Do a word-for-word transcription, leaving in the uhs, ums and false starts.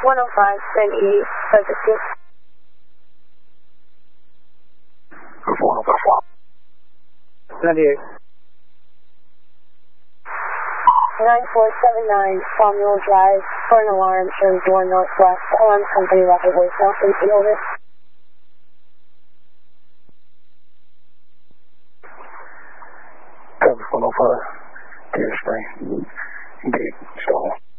one oh five, ninety-eight, Legacy. one oh five. ninety-eight. nine four seven nine, Samuel Drive, for an alarm, shows door northwest, alarm company left a voicemail, please over. Cover one oh five, Deer Spring, gate, stall.